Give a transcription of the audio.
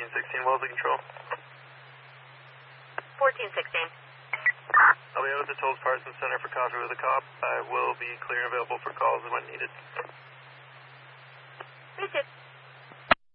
1416, Wellesley Control. 1416. I'll be out at the Tolles Parsons Center for coffee with a cop. I will be clear and available for calls when needed. Appreciate it.